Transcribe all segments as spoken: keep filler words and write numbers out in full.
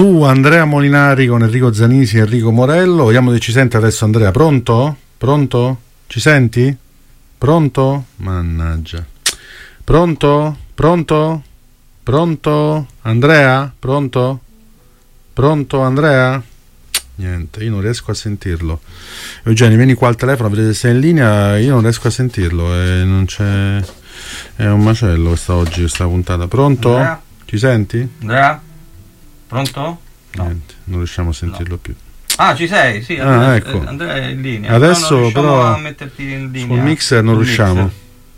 vu Andrea Molinari con Enrico Zanisi e Enrico Morello. Vediamo se ci sente adesso Andrea. Pronto? Pronto? Ci senti? Pronto? Mannaggia. Pronto? Pronto? Pronto? Andrea? Pronto? Pronto Andrea? Niente, io non riesco a sentirlo. Eugenio, vieni qua al telefono, vedete se sei in linea, io non riesco a sentirlo e non c'è. È un macello questa oggi, questa puntata. Pronto? Andrea? Ci senti? Andrea? Pronto? No. Niente, non riusciamo a sentirlo no. più. Ah, ci sei? Sì, ah, Andrea, ecco. Andrea è in linea. Adesso no, però a metterti in linea. sul mixer non sul riusciamo.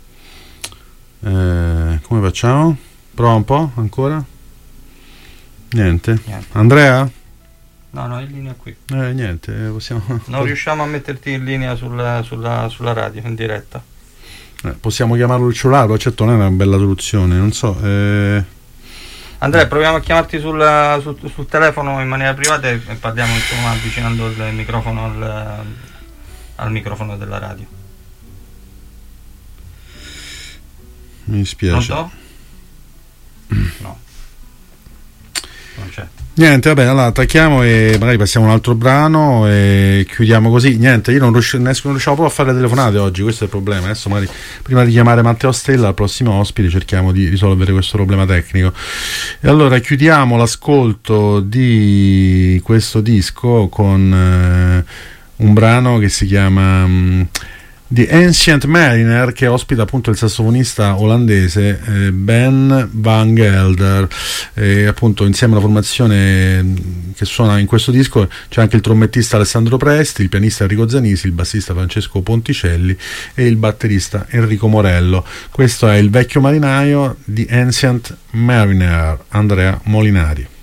Mixer. Eh, come facciamo? Prova un po' ancora? Niente. Niente. Andrea? No, no, è in linea qui. Eh, niente, possiamo. Non riusciamo a metterti in linea sulla, sulla, sulla radio, in diretta. Eh, possiamo chiamarlo il cellulare, certo non è una bella soluzione, non so. Eh... Andrea, proviamo a chiamarti sul, sul, sul telefono in maniera privata e parliamo insomma avvicinando il microfono al, al microfono della radio. Mi dispiace. Pronto? No. Non c'è. Niente, vabbè, allora attacchiamo e magari passiamo a un altro brano e chiudiamo così. Niente, io non, riusci- non riusciamo proprio a fare le telefonate oggi, questo è il problema. Adesso magari prima di chiamare Matteo Stella, al prossimo ospite, cerchiamo di risolvere questo problema tecnico. E allora chiudiamo l'ascolto di questo disco con eh, un brano che si chiama mh, The Ancient Mariner, che ospita appunto il sassofonista olandese eh, Ben Van Gelder, e appunto insieme alla formazione che suona in questo disco c'è anche il trombettista Alessandro Presti, il pianista Enrico Zanisi, il bassista Francesco Ponticelli e il batterista Enrico Morello. Questo è Il vecchio marinaio di Ancient Mariner, Andrea Molinari.